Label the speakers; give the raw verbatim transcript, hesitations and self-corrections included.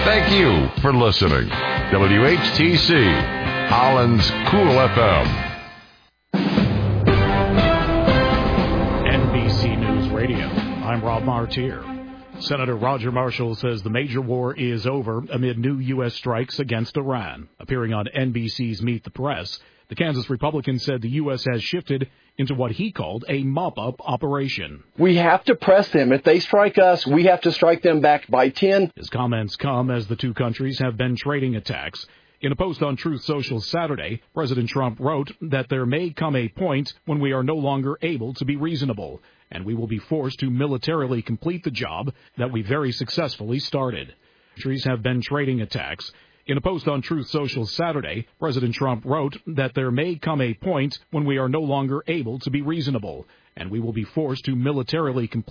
Speaker 1: Thank you for listening. W H T C, Holland's Cool F M.
Speaker 2: N B C News Radio. I'm Rob Martier. Senator Roger Marshall says the major war is over amid new U S strikes against Iran. Appearing on N B C's Meet the Press, the Kansas Republican said the U S has shifted into what he called a mop-up operation.
Speaker 3: We have to press them. If they strike us, we have to strike them back by ten.
Speaker 2: His comments come as the two countries have been trading attacks. In a post on Truth Social Saturday, President Trump wrote that there may come a point when we are no longer able to be reasonable, and we will be forced to militarily complete the job that we very successfully started. Countries have been trading attacks. In a post on Truth Social Saturday, President Trump wrote that there may come a point when we are no longer able to be reasonable, and we will be forced to militarily complete